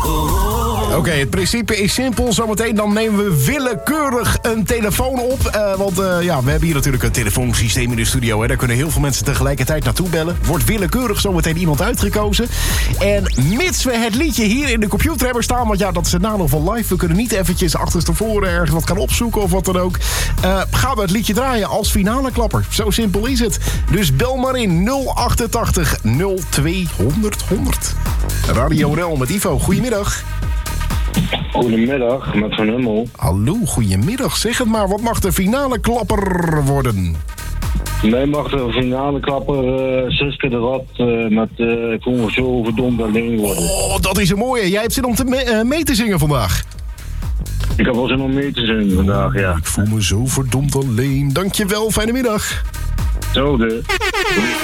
Oké, het principe is simpel. Zometeen dan nemen we willekeurig een telefoon op. Want we hebben hier natuurlijk een telefoonsysteem in de studio. Hè. Daar kunnen heel veel mensen tegelijkertijd naartoe bellen. Wordt willekeurig zometeen iemand uitgekozen. En mits we het liedje hier in de computer hebben staan... want dat is het nadeel van live. We kunnen niet eventjes achterstevoren ergens wat gaan opzoeken of wat dan ook. Gaan we het liedje draaien als finale klapper. Zo simpel is het. Dus bel maar in 088 0200 100. Radio Rel met Ivo. Goedemiddag. Goedemiddag, met Van Hummel. Hallo, goedemiddag. Zeg het maar, wat mag de finale klapper worden? Mij mag de finale klapper Suske de Rat met ik voel me zo verdomd alleen worden. Oh, dat is een mooie. Jij hebt zin om mee te zingen vandaag. Ik heb wel zin om mee te zingen vandaag, ja. Ik voel me zo verdomd alleen. Dankjewel, fijne middag. Zo de.